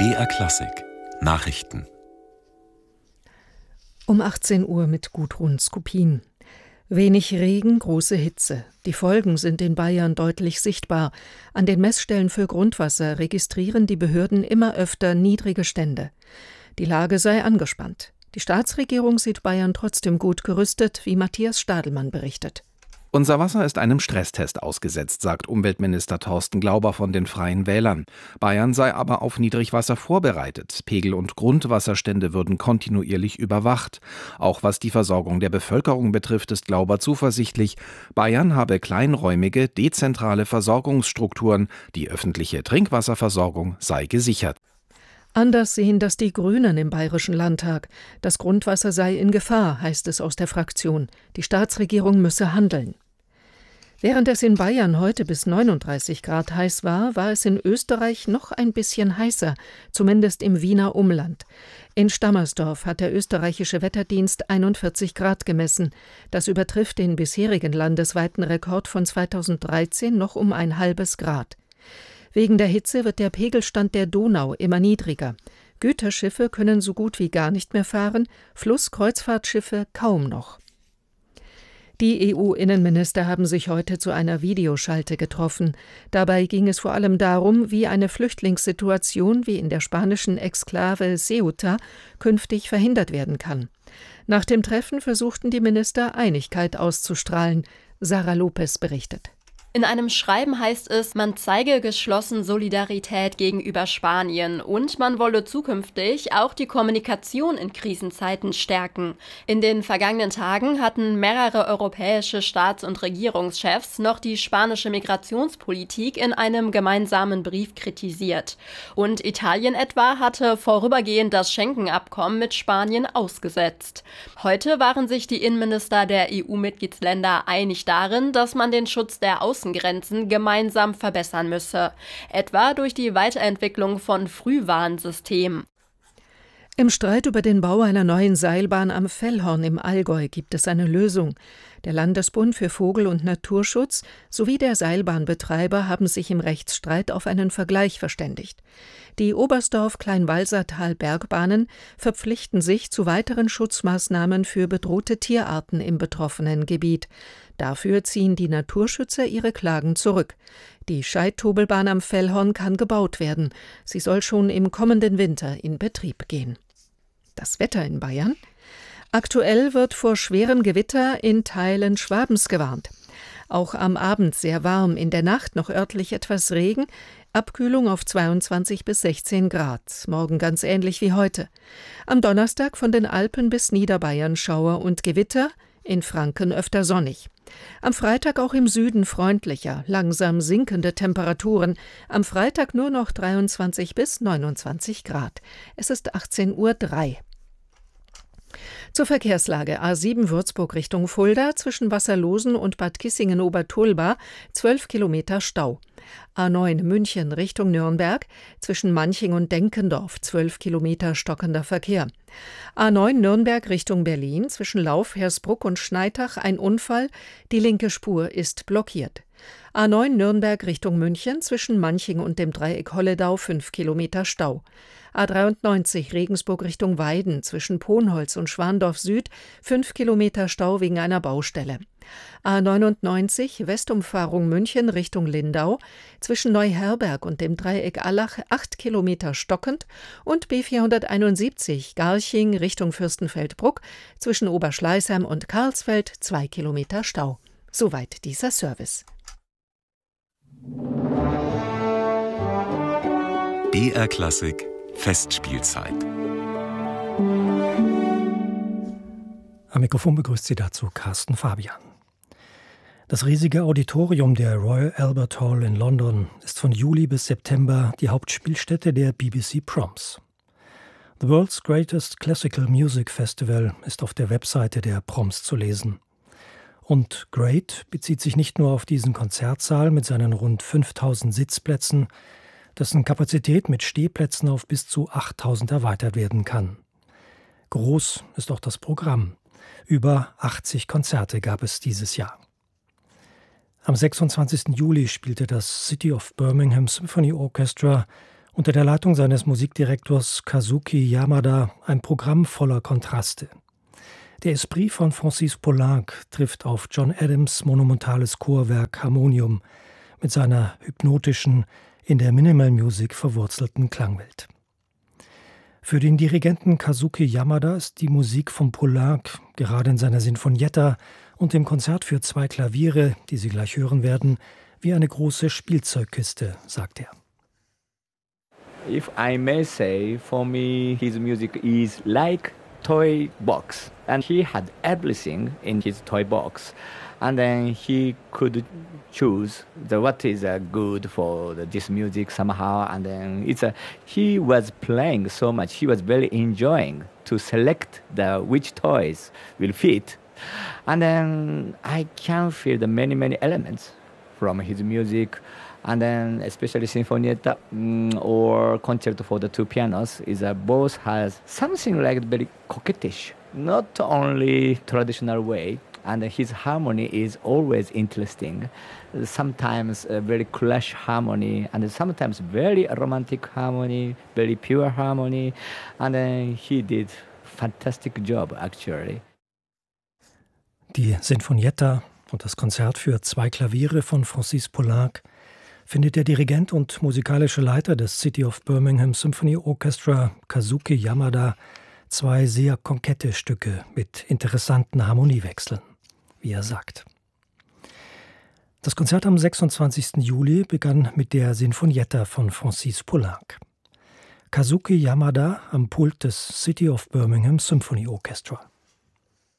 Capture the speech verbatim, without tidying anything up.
B R Klassik Nachrichten. Um achtzehn Uhr mit Gudrun Skupin. Wenig Regen, große Hitze. Die Folgen sind in Bayern deutlich sichtbar. An den Messstellen für Grundwasser registrieren die Behörden immer öfter niedrige Stände. Die Lage sei angespannt. Die Staatsregierung sieht Bayern trotzdem gut gerüstet, wie Matthias Stadelmann berichtet. Unser Wasser ist einem Stresstest ausgesetzt, sagt Umweltminister Thorsten Glauber von den Freien Wählern. Bayern sei aber auf Niedrigwasser vorbereitet. Pegel- und Grundwasserstände würden kontinuierlich überwacht. Auch was die Versorgung der Bevölkerung betrifft, ist Glauber zuversichtlich. Bayern habe kleinräumige, dezentrale Versorgungsstrukturen. Die öffentliche Trinkwasserversorgung sei gesichert. Anders sehen das die Grünen im Bayerischen Landtag. Das Grundwasser sei in Gefahr, heißt es aus der Fraktion. Die Staatsregierung müsse handeln. Während es in Bayern heute bis neununddreißig Grad heiß war, war es in Österreich noch ein bisschen heißer, zumindest im Wiener Umland. In Stammersdorf hat der österreichische Wetterdienst einundvierzig Grad gemessen. Das übertrifft den bisherigen landesweiten Rekord von zweitausenddreizehn noch um ein halbes Grad. Wegen der Hitze wird der Pegelstand der Donau immer niedriger. Güterschiffe können so gut wie gar nicht mehr fahren, Flusskreuzfahrtschiffe kaum noch. Die E U-Innenminister haben sich heute zu einer Videoschalte getroffen. Dabei ging es vor allem darum, wie eine Flüchtlingssituation wie in der spanischen Exklave Ceuta künftig verhindert werden kann. Nach dem Treffen versuchten die Minister, Einigkeit auszustrahlen. Sarah Lopez berichtet. In einem Schreiben heißt es, man zeige geschlossen Solidarität gegenüber Spanien und man wolle zukünftig auch die Kommunikation in Krisenzeiten stärken. In den vergangenen Tagen hatten mehrere europäische Staats- und Regierungschefs noch die spanische Migrationspolitik in einem gemeinsamen Brief kritisiert. Und Italien etwa hatte vorübergehend das Schengen-Abkommen mit Spanien ausgesetzt. Heute waren sich die Innenminister der E U-Mitgliedsländer einig darin, dass man den Schutz der Außen Grenzen gemeinsam verbessern müsse, etwa durch die Weiterentwicklung von Frühwarnsystemen. Im Streit über den Bau einer neuen Seilbahn am Fellhorn im Allgäu gibt es eine Lösung. Der Landesbund für Vogel- und Naturschutz sowie der Seilbahnbetreiber haben sich im Rechtsstreit auf einen Vergleich verständigt. Die Oberstdorf-Kleinwalsertal-Bergbahnen verpflichten sich zu weiteren Schutzmaßnahmen für bedrohte Tierarten im betroffenen Gebiet. Dafür ziehen die Naturschützer ihre Klagen zurück. Die Scheidtobelbahn am Fellhorn kann gebaut werden. Sie soll schon im kommenden Winter in Betrieb gehen. Das Wetter in Bayern? Aktuell wird vor schwerem Gewitter in Teilen Schwabens gewarnt. Auch am Abend sehr warm, in der Nacht noch örtlich etwas Regen, Abkühlung auf zweiundzwanzig bis sechzehn Grad, morgen ganz ähnlich wie heute. Am Donnerstag von den Alpen bis Niederbayern Schauer und Gewitter, in Franken öfter sonnig. Am Freitag auch im Süden freundlicher, langsam sinkende Temperaturen. Am Freitag nur noch dreiundzwanzig bis neunundzwanzig Grad. Es ist achtzehn Uhr drei. Zur Verkehrslage: A sieben Würzburg Richtung Fulda, zwischen Wasserlosen und Bad Kissingen-Obertulba, zwölf Kilometer Stau. A neun München Richtung Nürnberg, zwischen Manching und Denkendorf, zwölf Kilometer stockender Verkehr. A neun Nürnberg Richtung Berlin, zwischen Lauf, Hersbruck und Schneitach ein Unfall, die linke Spur ist blockiert. A neun Nürnberg Richtung München, zwischen Manching und dem Dreieck Holledau, fünf Kilometer Stau. A dreiundneunzig Regensburg Richtung Weiden, zwischen Ponholz und Schwandorf Süd, fünf Kilometer Stau wegen einer Baustelle. A neunundneunzig Westumfahrung München Richtung Lindau, zwischen Neuherberg und dem Dreieck Allach, acht Kilometer stockend, und B vierhunderteinundsiebzig Garching Richtung Fürstenfeldbruck, zwischen Oberschleißheim und Karlsfeld, zwei Kilometer Stau. Soweit dieser Service. B R Klassik Festspielzeit. Am Mikrofon begrüßt Sie dazu Carsten Fabian. Das riesige Auditorium der Royal Albert Hall in London ist von Juli bis September die Hauptspielstätte der B B C Proms. The World's Greatest Classical Music Festival ist auf der Webseite der Proms zu lesen. Und Great bezieht sich nicht nur auf diesen Konzertsaal mit seinen rund fünftausend Sitzplätzen, dessen Kapazität mit Stehplätzen auf bis zu achttausend erweitert werden kann. Groß ist auch das Programm. Über achtzig Konzerte gab es dieses Jahr. Am sechsundzwanzigsten Juli spielte das City of Birmingham Symphony Orchestra Unter der Leitung seines Musikdirektors Kazuki Yamada ein Programm voller Kontraste. Der Esprit von Francis Poulenc trifft auf John Adams' monumentales Chorwerk Harmonium mit seiner hypnotischen, in der Minimal Music verwurzelten Klangwelt. Für den Dirigenten Kazuki Yamada ist die Musik von Poulenc gerade in seiner Sinfonietta und dem Konzert für zwei Klaviere, die Sie gleich hören werden, wie eine große Spielzeugkiste, sagt er. If I may say, for me, his music is like toy box, and he had everything in his toy box, and then he could choose the what is uh, good for the, this music somehow, and then it's a he was playing so much, he was very enjoying to select the which toys will fit, and then I can feel the many many elements from his music. And then especially Sinfonietta mm, or Concerto for the Two Pianos is uh, both has something like very coquettish, not only traditional way, and his harmony is always interesting, sometimes a very clash harmony, and sometimes very romantic harmony, very pure harmony, and then he did fantastic job actually. Die Sinfonietta und das Konzert für zwei Klaviere von Francis Poulenc findet der Dirigent und musikalische Leiter des City of Birmingham Symphony Orchestra, Kazuki Yamada, zwei sehr kokette Stücke mit interessanten Harmoniewechseln, wie er sagt. Das Konzert am sechsundzwanzigsten Juli begann mit der Sinfonietta von Francis Poulenc. Kazuki Yamada am Pult des City of Birmingham Symphony Orchestra.